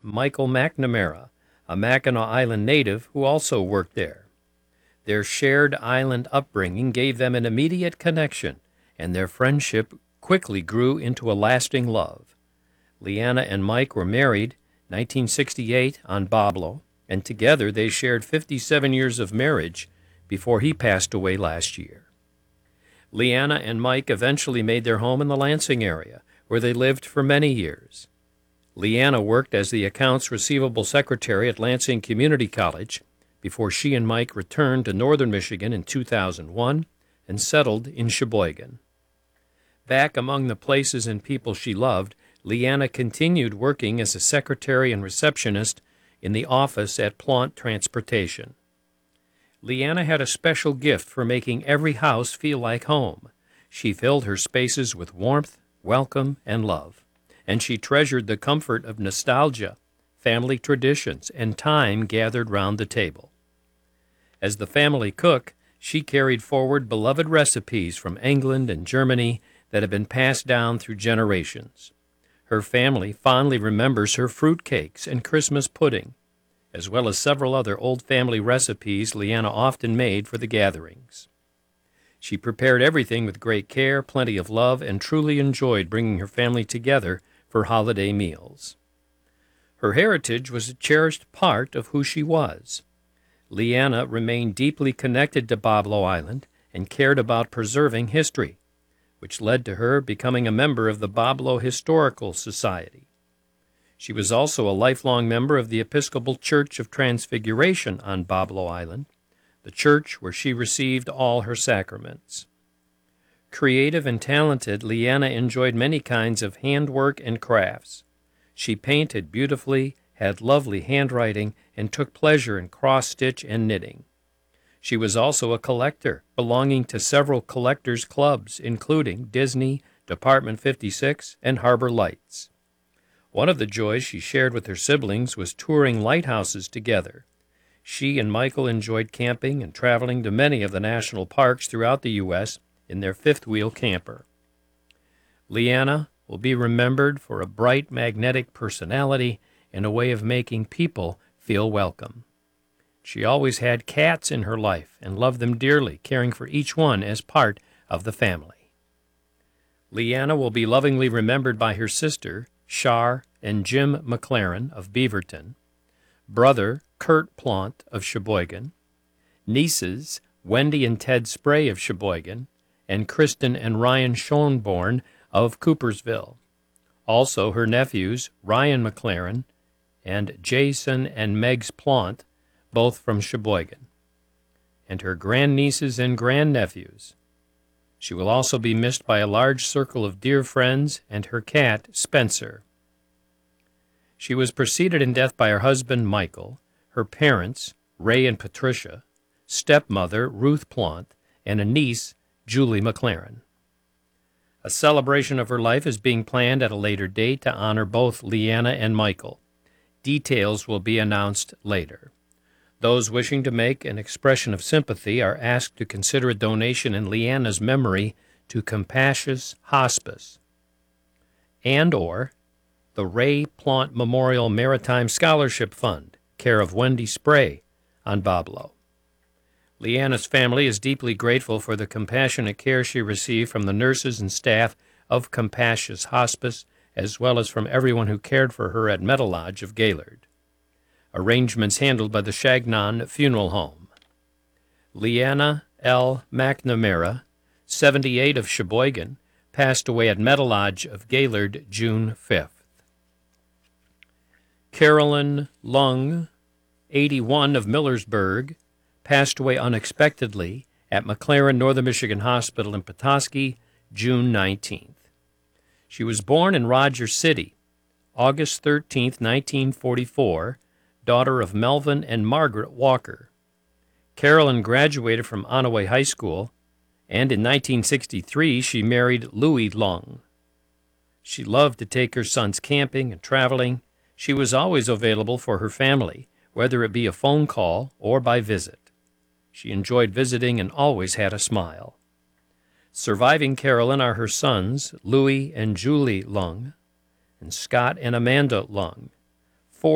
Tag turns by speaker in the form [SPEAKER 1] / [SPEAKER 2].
[SPEAKER 1] Michael McNamara, a Mackinac Island native who also worked there. Their shared island upbringing gave them an immediate connection, and their friendship quickly grew into a lasting love. Leanna and Mike were married 1968 on Bablo, and together they shared 57 years of marriage before he passed away last year. Leanna and Mike eventually made their home in the Lansing area, where they lived for many years. Leanna worked as the accounts receivable secretary at Lansing Community College before she and Mike returned to northern Michigan in 2001 and settled in Sheboygan. Back among the places and people she loved, Leanna continued working as a secretary and receptionist in the office at Plant Transportation. Leanna had a special gift for making every house feel like home. She filled her spaces with warmth, welcome, and love, and she treasured the comfort of nostalgia, family traditions, and time gathered round the table. As the family cook, she carried forward beloved recipes from England and Germany that have been passed down through generations. Her family fondly remembers her fruitcakes and Christmas pudding, as well as several other old family recipes Leanna often made for the gatherings. She prepared everything with great care, plenty of love, and truly enjoyed bringing her family together for holiday meals. Her heritage was a cherished part of who she was. Leanna remained deeply connected to Bablo Island and cared about preserving history, which led to her becoming a member of the Bablo Historical Society. She was also a lifelong member of the Episcopal Church of Transfiguration on Bablo Island, the church where she received all her sacraments. Creative and talented, Leanna enjoyed many kinds of handwork and crafts. She painted beautifully, had lovely handwriting, and took pleasure in cross-stitch and knitting. She was also a collector, belonging to several collectors' clubs, including Disney, Department 56, and Harbor Lights. One of the joys she shared with her siblings was touring lighthouses together. She and Michael enjoyed camping and traveling to many of the national parks throughout the U.S. in their fifth-wheel camper. Leanna will be remembered for a bright, magnetic personality and a way of making people feel welcome. She always had cats in her life and loved them dearly, caring for each one as part of the family. Leanna will be lovingly remembered by her sister, Shar and Jim McLaren of Beaverton, brother Kurt Plant of Sheboygan, nieces Wendy and Ted Spray of Sheboygan, and Kristen and Ryan Schoenborn of Coopersville. Also her nephews, Ryan McLaren and Jason and Megs Plant, both from Sheboygan, and her grandnieces and grandnephews. She will also be missed by a large circle of dear friends and her cat, Spencer. She was preceded in death by her husband, Michael, her parents, Ray and Patricia, stepmother, Ruth Plant, and a niece, Julie McLaren. A celebration of her life is being planned at a later date to honor both Leanna and Michael. Details will be announced later. Those wishing to make an expression of sympathy are asked to consider a donation in Leanna's memory to Compassus Hospice and/or the Ray Plant Memorial Maritime Scholarship Fund, care of Wendy Spray on Bablo. Leanna's family is deeply grateful for the compassionate care she received from the nurses and staff of Compassus Hospice, as well as from everyone who cared for her at Meadow Lodge of Gaylord. Arrangements handled by the Chagnon Funeral Home. Leanna L. McNamara, 78 of Sheboygan, passed away at Meadow Lodge of Gaylord June 5th. Carolyn Lung, 81 of Millersburg, passed away unexpectedly at McLaren Northern Michigan Hospital in Petoskey, June 19th. She was born in Rogers City, August 13, 1944, daughter of Melvin and Margaret Walker. Carolyn graduated from Onaway High School, and in 1963 she married Louis Lung. She loved to take her sons camping and traveling. She was always available for her family, whether it be a phone call or by visit. She enjoyed visiting and always had a smile. Surviving Carolyn are her sons, Louis and Julie Lung, and Scott and Amanda Lung.